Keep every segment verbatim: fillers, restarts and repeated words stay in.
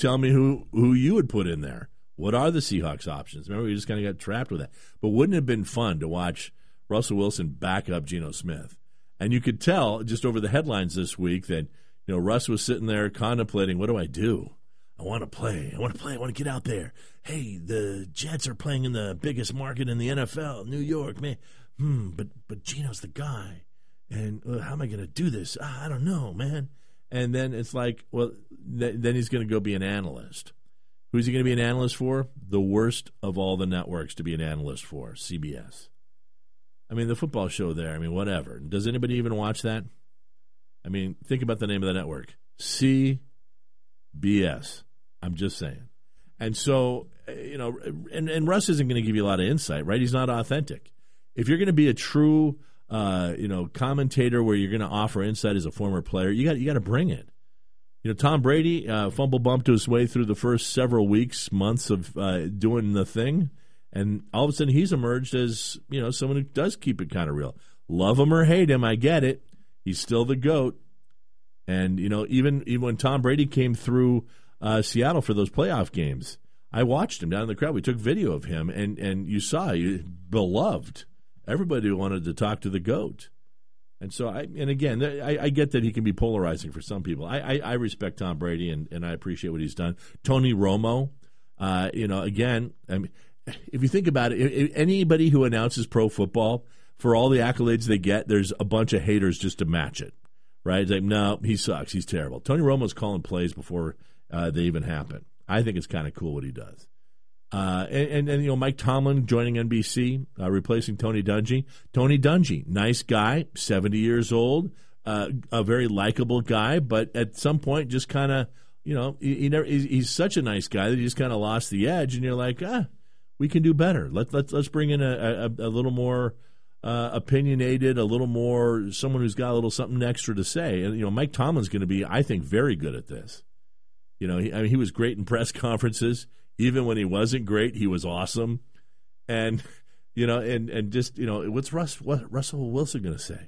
tell me who, who you would put in there. What are the Seahawks options? Remember, we just kind of got trapped with that. But wouldn't it have been fun to watch Russell Wilson back up Geno Smith? And you could tell just over the headlines this week that, you know, Russ was sitting there contemplating, what do I do? I want to play. I want to play. I want to get out there. Hey, the Jets are playing in the biggest market in the N F L, New York, man. Hmm, but but Geno's the guy. And uh, how am I going to do this? Ah, I don't know, man. And then it's like, well, th- then he's going to go be an analyst. Who's he going to be an analyst for? The worst of all the networks to be an analyst for, C B S. I mean, the football show there, I mean, whatever. Does anybody even watch that? I mean, think about the name of the network. C B S. I'm just saying. And so, you know, and, and Russ isn't going to give you a lot of insight, right? He's not authentic. If you're going to be a true, uh, you know, commentator where you're going to offer insight as a former player, you got you got to bring it. You know, Tom Brady uh, fumble bumped his way through the first several weeks, months of uh, doing the thing, and all of a sudden he's emerged as, you know, someone who does keep it kind of real. Love him or hate him, I get it. He's still the GOAT. And, you know, even, even when Tom Brady came through uh, Seattle for those playoff games, I watched him down in the crowd. We took video of him, and, and you saw, you beloved. Everybody wanted to talk to the GOAT. And so, I and again, I, I get that he can be polarizing for some people. I, I, I respect Tom Brady, and, and I appreciate what he's done. Tony Romo, uh, you know, again, I mean, if you think about it, if anybody who announces pro football, for all the accolades they get, there's a bunch of haters just to match it, right? It's like, no, he sucks. He's terrible. Tony Romo's calling plays before uh, they even happen. I think it's kind of cool what he does. Uh, and, and, and, you know, Mike Tomlin joining N B C, uh, replacing Tony Dungy. Tony Dungy, nice guy, seventy years old, uh, a very likable guy, but at some point just kind of, you know, he, he never, he's, he's such a nice guy that he just kind of lost the edge, and you're like, ah, we can do better. Let, let, let's bring in a, a, a little more uh, opinionated, a little more, someone who's got a little something extra to say. And, you know, Mike Tomlin's going to be, I think, very good at this. You know, he, I mean, he was great in press conferences. Even when he wasn't great, he was awesome. And, you know, and, and just, you know, what's Russ, what Russell Wilson going to say?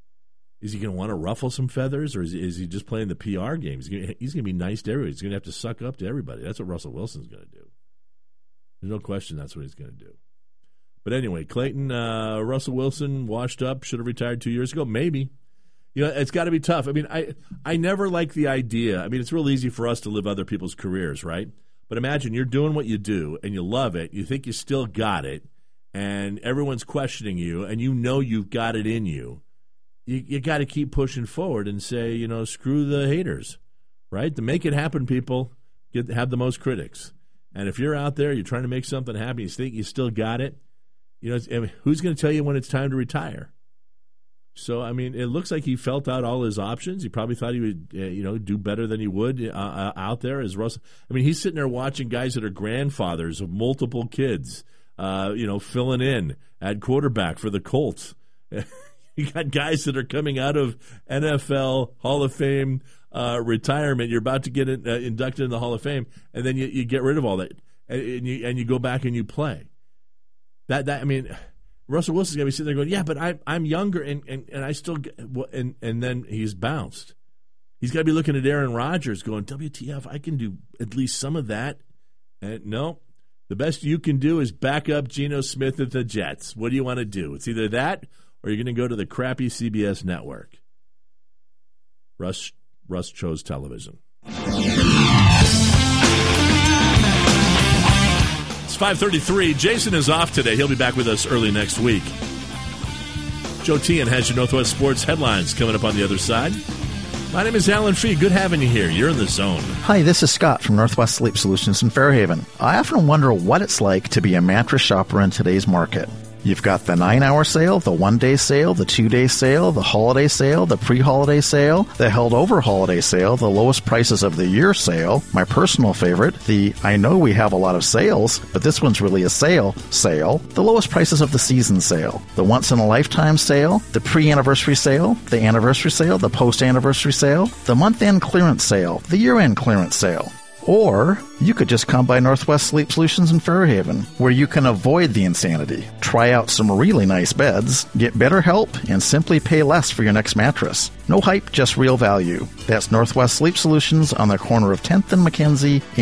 Is he going to want to ruffle some feathers, or is, is he just playing the P R game? He's going to be nice to everybody. He's going to have to suck up to everybody. That's what Russell Wilson's going to do. There's no question that's what he's going to do. But anyway, Clayton, uh, Russell Wilson, washed up, should have retired two years ago. Maybe. You know, it's got to be tough. I mean, I, I never like the idea. I mean, it's real easy for us to live other people's careers, right? But imagine you're doing what you do, and you love it. You think you still got it, and everyone's questioning you, and you know you've got it in you. You, you got to keep pushing forward and say, you know, screw the haters, right? To make it happen, people, get have the most critics. And if you're out there, you're trying to make something happen, you think you still got it, you know, I mean, who's going to tell you when it's time to retire? So, I mean, it looks like he felt out all his options. He probably thought he would, uh, you know, do better than he would uh, uh, out there as Russell. I mean, he's sitting there watching guys that are grandfathers of multiple kids, uh, you know, filling in at quarterback for the Colts. You got guys that are coming out of N F L Hall of Fame uh, retirement. You're about to get in, uh, inducted in the Hall of Fame, and then you, you get rid of all that, and, and you and you go back and you play. That that I mean. Russell Wilson's going to be sitting there going, yeah, but I, I'm younger, and, and, and I still get, and, and then he's bounced. He's got to be looking at Aaron Rodgers going, W T F, I can do at least some of that. And no, the best you can do is back up Geno Smith at the Jets. What do you want to do? It's either that or you're going to go to the crappy C B S network. Russ, Russ chose television. It's five thirty-three. Jason is off today. He'll be back with us early next week. Joe Tian has your Northwest Sports headlines coming up on the other side. My name is Alan Fee. Good having you here. You're in the zone. Hi, this is Scott from Northwest Sleep Solutions in Fairhaven. I often wonder what it's like to be a mattress shopper in today's market. You've got the nine-hour sale, the one-day sale, the two-day sale, the holiday sale, the pre-holiday sale, the held-over holiday sale, the lowest prices of the year sale, my personal favorite, the I know we have a lot of sales, but this one's really a sale sale, the lowest prices of the season sale, the once-in-a-lifetime sale, the pre-anniversary sale, the anniversary sale, the post-anniversary sale, the month-end clearance sale, the year-end clearance sale. Or you could just come by Northwest Sleep Solutions in Fairhaven, where you can avoid the insanity, try out some really nice beds, get better help, and simply pay less for your next mattress. No hype, just real value. That's Northwest Sleep Solutions on the corner of tenth and Mackenzie